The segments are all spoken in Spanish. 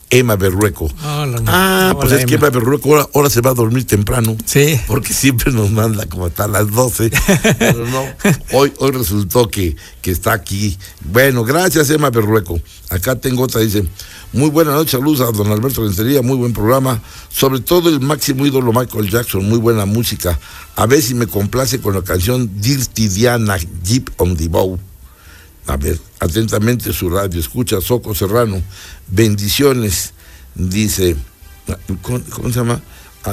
Emma Berrueco. Pues es que Emma Berrueco ahora se va a dormir temprano. Sí. Porque siempre nos manda como hasta las 12. Pero no, hoy resultó que está aquí. Bueno, gracias, Emma Berrueco. Acá tengo otra, dice: muy buena noche, saludos a don Alberto Rentería, muy buen programa, sobre todo el máximo ídolo Michael Jackson, muy buena música. A ver si me complace con la canción Dirty Diana, Jeep on the Bow. A ver, atentamente su radio escucha, Soco Serrano. Bendiciones, dice, ¿cómo se llama?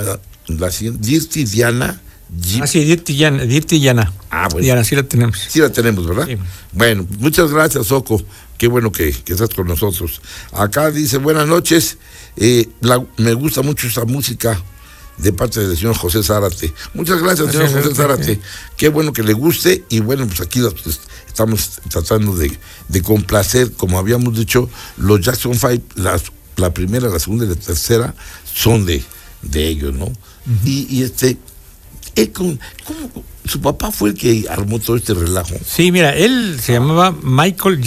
La siguiente, Dirty Diana. Sí, Dirty Diana. Bueno. Diana, sí la tenemos. Sí la tenemos, ¿verdad? Sí. Bueno, muchas gracias, Soco. Qué bueno que estás con nosotros. Acá dice: buenas noches, me gusta mucho esta música de parte del señor José Zárate. Muchas gracias, señor José Zárate. Qué bueno que le guste, y bueno, pues aquí estamos tratando de complacer, como habíamos dicho, los Jackson 5, la primera, la segunda y la tercera son de ellos, ¿no? Uh-huh. Y ¿cómo su papá fue el que armó todo este relajo? Sí, mira, él se llamaba Michael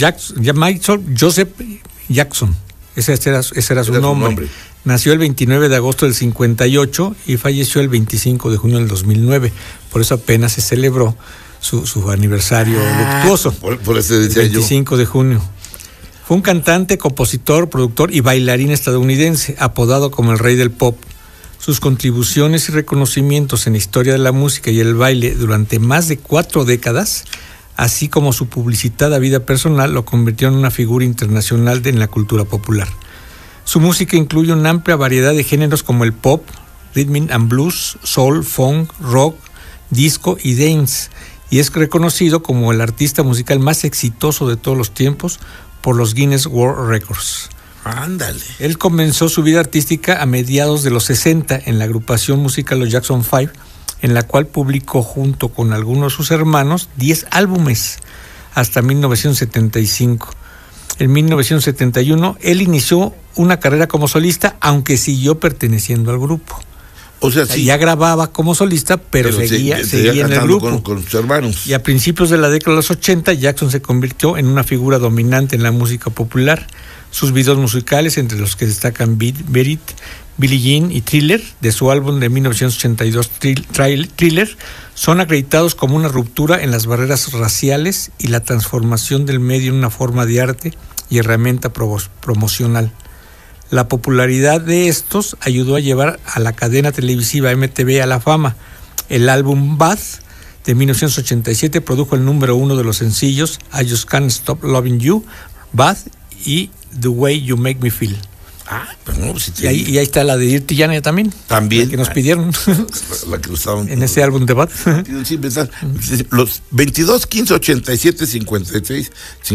Joseph Jackson. Ese era su nombre. Nació el 29 de agosto del 58 y falleció el 25 de junio del 2009. Por eso apenas se celebró su aniversario luctuoso. Por eso decía el 25 de junio. Fue un cantante, compositor, productor y bailarín estadounidense, apodado como el rey del pop. Sus contribuciones y reconocimientos en la historia de la música y el baile durante más de 4 décadas, así como su publicitada vida personal, lo convirtió en una figura internacional en la cultura popular. Su música incluye una amplia variedad de géneros como el pop, rhythm and blues, soul, funk, rock, disco y dance, y es reconocido como el artista musical más exitoso de todos los tiempos por los Guinness World Records. Ándale. Él comenzó su vida artística a mediados de los 60 en la agrupación musical Los Jackson 5, en la cual publicó junto con algunos de sus hermanos 10 álbumes hasta 1975. En 1971 él inició una carrera como solista, aunque siguió perteneciendo al grupo. O sea, sí. Ya grababa como solista, pero seguía en el grupo. Con sus hermanos. Y a principios de la década de los 80, Jackson se convirtió en una figura dominante en la música popular. Sus videos musicales, entre los que destacan Beat It, Billie Jean y Thriller, de su álbum de 1982 Thriller, son acreditados como una ruptura en las barreras raciales y la transformación del medio en una forma de arte y herramienta promocional. La popularidad de estos ayudó a llevar a la cadena televisiva MTV a la fama. El álbum Bad de 1987 produjo el número 1 de los sencillos I Just Can't Stop Loving You, Bad y The Way You Make Me Feel. Pero no, si y ahí está la de Dirty Diana también. También. La que nos pidieron. La que usaban. En ese álbum de Bad. Sí, los 22 15 87 56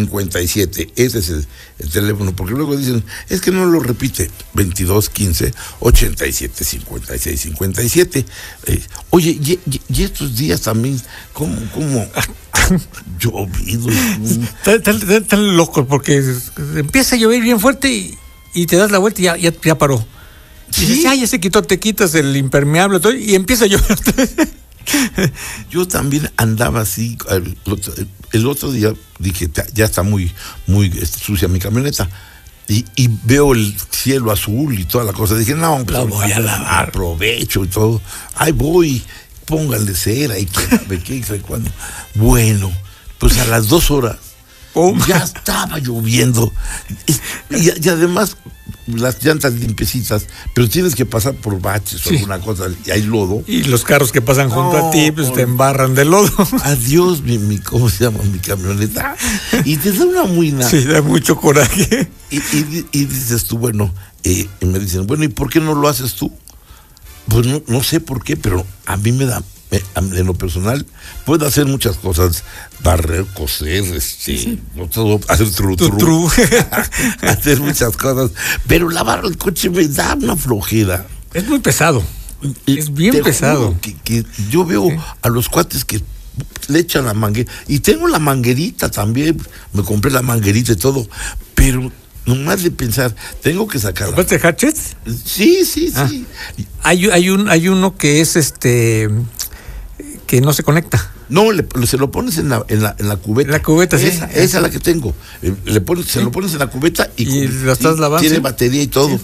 57. Ese es el teléfono, porque luego dicen, es que no lo repite. 22 15 87 56 57. Oye, y estos días también, ¿cómo? Llovido. Tan loco, porque empieza a llover bien fuerte y te das la vuelta y ya paró. ¿Sí? Y dices, ya se quitó, te quitas el impermeable todo, y empieza a llover. Yo también andaba así. El otro día dije, ya está muy sucia mi camioneta. Y veo el cielo azul y toda la cosa. Dije, no, pues la voy a lavar. Aprovecho y todo. Ahí voy, póngale cera y qué sabe cuándo. Bueno, pues a las 2 horas ya estaba lloviendo. Y además, las llantas limpiecitas, pero tienes que pasar por baches o alguna cosa, y hay lodo. Y los carros que pasan junto a ti, pues te embarran de lodo. Adiós, ¿cómo se llama? Mi camioneta. Y te da una muina. Sí, da mucho coraje. Y dices tú, bueno, y me dicen, bueno, ¿y por qué no lo haces tú? Pues no sé por qué, pero a mí me da. En lo personal, puedo hacer muchas cosas: barrer, coser, todo, hacer tru, hacer muchas cosas, pero lavar el coche me da una flojera. Es muy pesado. Es bien pesado. Que yo veo a los cuates que le echan la manguera, y tengo la manguerita también, me compré la manguerita y todo, pero nomás de pensar, tengo que sacarla. ¿Vas de hatchet? Sí. Hay uno que es que no se conecta. No, se lo pones en la cubeta. La cubeta, sí. Esa es la que tengo. Se lo pones en la cubeta y la estás lavando. Tiene batería y todo.